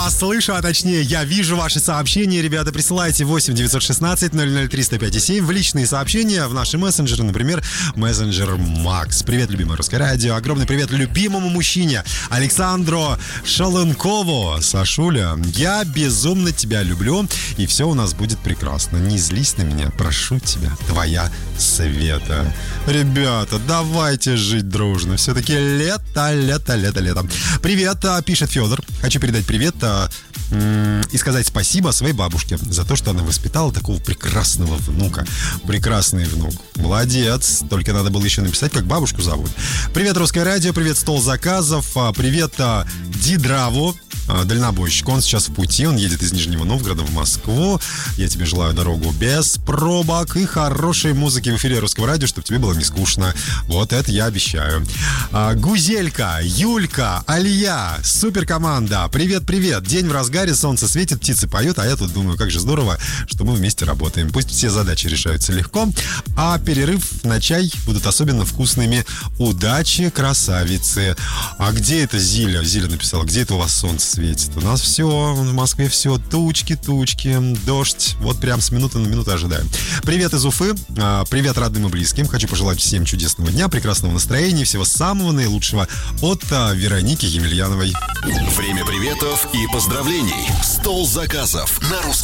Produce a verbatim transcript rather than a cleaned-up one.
Слышу, а точнее, я вижу ваши сообщения. Ребята, присылайте восемь девятьсот шестнадцать ноль ноль три сто пять и семь в личные сообщения в наши мессенджеры, например, мессенджер Макс. Привет, любимое русское радио. Огромный привет любимому мужчине Александру Шаленкову. Сашуля, я безумно тебя люблю, и все у нас будет прекрасно. Не злись на меня, прошу тебя, твоя Света. Ребята, давайте жить дружно. Все-таки лето, лето, лето, лето. Привет, пишет Федор. Хочу передать привет и сказать спасибо своей бабушке за то, что она воспитала такого прекрасного внука. Прекрасный внук. Молодец. Только надо было еще написать, как бабушку зовут. Привет, Русское радио. Привет, стол заказов. Привет, Дидраву. Дальнобойщик. Он сейчас в пути, он едет из Нижнего Новгорода в Москву. Я тебе желаю дорогу без пробок и хорошей музыки в эфире Русского радио, чтобы тебе было не скучно. Вот это я обещаю. Гузелька, Юлька, Алия, супер команда. Привет-привет. День в разгаре, солнце светит, птицы поют, а я тут думаю, как же здорово, что мы вместе работаем. Пусть все задачи решаются легко, а перерыв на чай будут особенно вкусными. Удачи, красавицы. А где это Зиля? Зиля написала, где это у вас солнце светит? У нас все, в Москве все тучки, тучки, дождь. Вот прям с минуты на минуту ожидаем. Привет из Уфы, привет родным и близким. Хочу пожелать всем чудесного дня, прекрасного настроения, всего самого наилучшего от Вероники Емельяновой. Время приветов и поздравлений. Стол заказов на Русском.